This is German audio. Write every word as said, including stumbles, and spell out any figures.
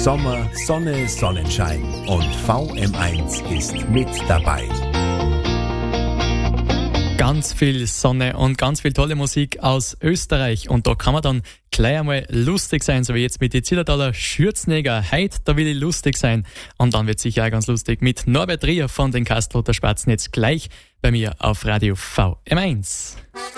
Sommer, Sonne, Sonnenschein und V M eins ist mit dabei. Ganz viel Sonne und ganz viel tolle Musik aus Österreich. Und da kann man dann gleich einmal lustig sein, so wie jetzt mit die Zillertaler Schürzenegger. Heute, da will ich lustig sein. Und dann wird sicher auch ganz lustig mit Norbert Rier von den Kastelruther Spatzen jetzt gleich bei mir auf Radio V M eins.